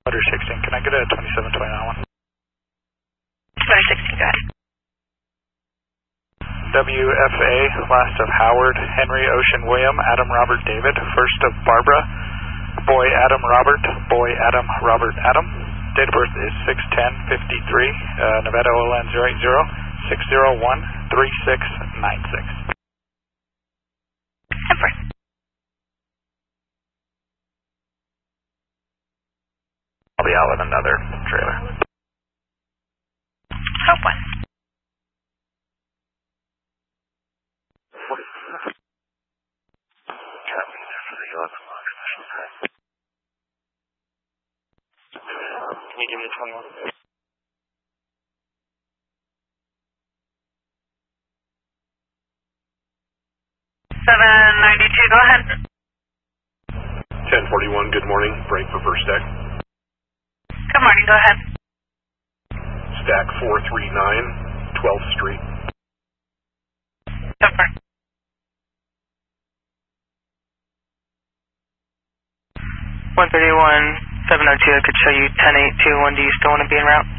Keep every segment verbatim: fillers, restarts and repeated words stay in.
Motor sixteen, can I get a twenty-seven twenty-nine one? Motor sixteen, go ahead. W F A, last of Howard, Henry, Ocean, William, Adam, Robert, David, first of Barbara, boy Adam, Robert, boy Adam, Robert, Adam. Date of birth is six ten fifty-three, uh, Nevada O L N zero eight zero six zero one three six nine six. Emperor. I'll be out with another trailer. Hope one. Copy there for the eleven log special time. Can you give me the twenty-one? seven ninety-two, go ahead. ten forty-one, good morning. Break for first deck. Good morning, go ahead. Stack four three nine, twelfth Street. Emperor. one thirty-one, seven oh two, I could show you ten eight two one. Do you still want to be en route?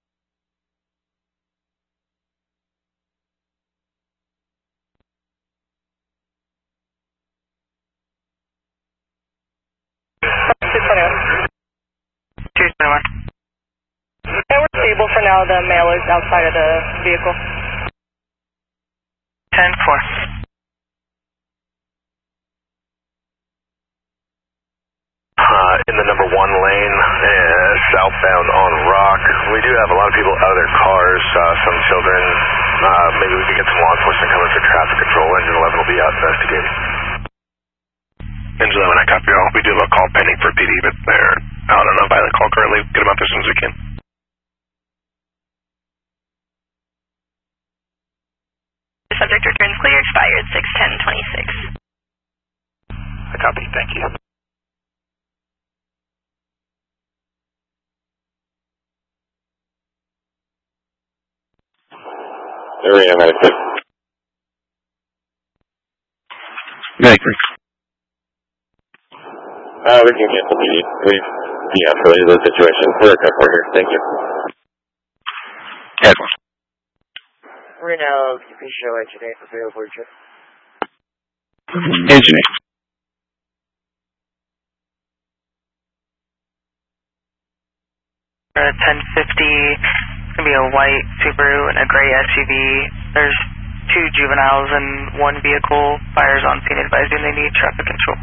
two twenty-one. Yeah, we're stable for now. The mailer's outside of the vehicle. ten four. Uh, in the number one lane, uh, southbound on Rock. We do have a lot of people out of their cars, uh, some children. Uh, maybe we could get some law enforcement coming for traffic control. Engine eleven will be out investigating. Engine eleven, I copy all. We do have a call pending for P D, but they're out on a violent call currently. Get them out there as soon as we can. Subject returns clear, expired six ten twenty-six. I copy, thank you. Area medic. Medic. Uh, we can cancel P D. We've de-escalated the situation. We're at four here. Thank you. Yes. Reno, can you please show Engine eight available trip? Engine eight. Uh, ten fifty, it's going to be a white Subaru and a gray S U V. There's two juveniles and one vehicle. Fires on scene advising they need traffic control.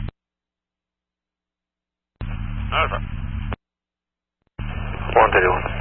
Over. one thirty-one.